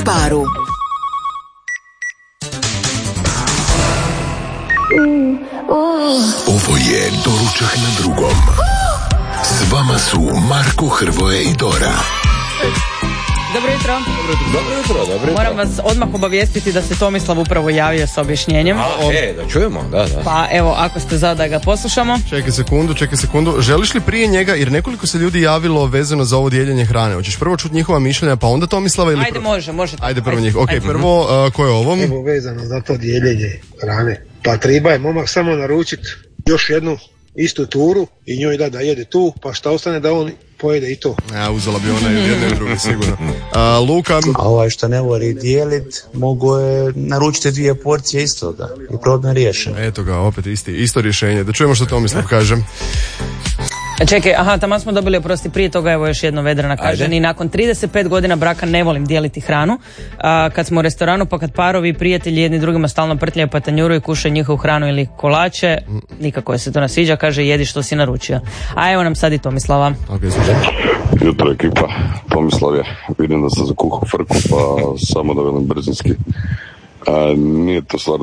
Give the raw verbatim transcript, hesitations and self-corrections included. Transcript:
Sparu. Ovo je Doručak na drugom. S vama su Marko, Hrvoje i Dora. Dobro jutro. Dobro jutro, dobro jutro. Moram vas odmah obavijestiti da se Tomislav upravo javio s objašnjenjem. A, e, da čujemo, da, da. Pa evo, ako ste za da ga poslušamo. Čekaj sekundu, čekaj sekundu. Želiš li prije njega, jer nekoliko se ljudi javilo vezano za ovo dijeljenje hrane. Hoćeš prvo čuti njihova mišljenja, pa onda Tomislava ili... Ajde, može, može. Ajde prvo njih. Ok, prvo, uh, ko je ovo? Evo vezano za to dijeljenje hrane. Pa treba je momak samo naručiti još jednu istu turu i njoj da da jede tu, pa šta ostane da on pojede i to. Ja, uzela bi ona i jedno i drugo sigurno. Uh, Luka? A ovaj što ne voli dijelit, mogu je naručiti dvije porcije istoga i problem riješen. Eto ga, opet isti, isto rješenje. Da čujemo što Tomislav kaže. Čekaj, aha, tamo smo dobili, oprosti, prije toga evo još jedno Vedrana kaže. Ni nakon trideset pet godina braka ne volim dijeliti hranu. A, kad smo u restoranu, pa kad parovi i prijatelji jedni drugima stalno prtljaju pa tanjuru i kušaju njihovu hranu ili kolače, nikako je se to ne sviđa, kaže jedi što si naručio. A evo nam sad i Tomislava. Okay, jutro ekipa, Tomislav je, vidim da sam zakuhao frku, pa samo da velim brzinski. A, nije to stvarno